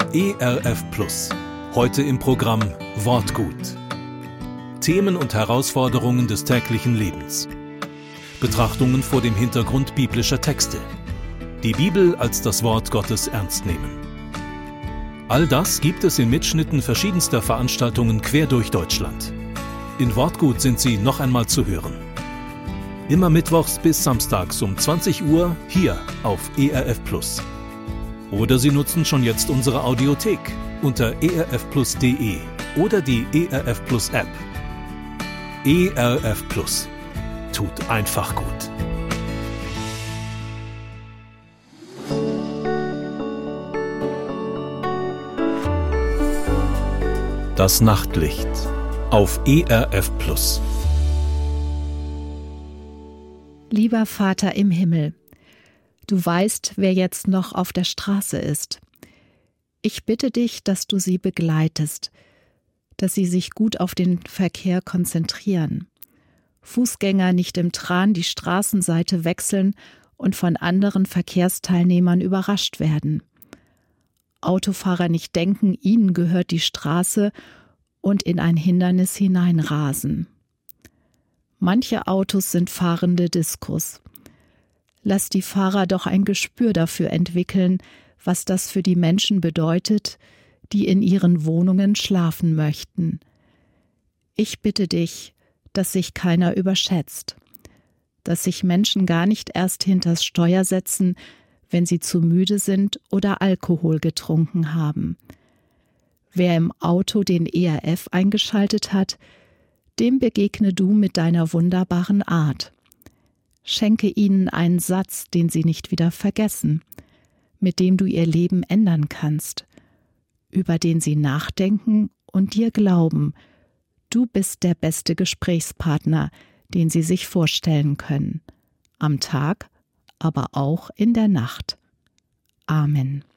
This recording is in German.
ERF Plus. Heute im Programm Wortgut. Themen und Herausforderungen des täglichen Lebens. Betrachtungen vor dem Hintergrund biblischer Texte. Die Bibel als das Wort Gottes ernst nehmen. All das gibt es in Mitschnitten verschiedenster Veranstaltungen quer durch Deutschland. In Wortgut sind sie noch einmal zu hören. Immer mittwochs bis samstags um 20 Uhr hier auf ERF Plus. Oder Sie nutzen schon jetzt unsere Audiothek unter erfplus.de oder die ERF Plus App. ERF Plus. Tut einfach gut. Das Nachtlicht auf ERF Plus. Lieber Vater im Himmel, du weißt, wer jetzt noch auf der Straße ist. Ich bitte dich, dass du sie begleitest, dass sie sich gut auf den Verkehr konzentrieren. Fußgänger nicht im Tran die Straßenseite wechseln und von anderen Verkehrsteilnehmern überrascht werden. Autofahrer nicht denken, ihnen gehört die Straße und in ein Hindernis hineinrasen. Manche Autos sind fahrende Diskos. Lass die Fahrer doch ein Gespür dafür entwickeln, was das für die Menschen bedeutet, die in ihren Wohnungen schlafen möchten. Ich bitte dich, dass sich keiner überschätzt, dass sich Menschen gar nicht erst hinters Steuer setzen, wenn sie zu müde sind oder Alkohol getrunken haben. Wer im Auto den ERF eingeschaltet hat, dem begegne du mit deiner wunderbaren Art. Schenke ihnen einen Satz, den sie nicht wieder vergessen, mit dem du ihr Leben ändern kannst, über den sie nachdenken und dir glauben, du bist der beste Gesprächspartner, den sie sich vorstellen können, am Tag, aber auch in der Nacht. Amen.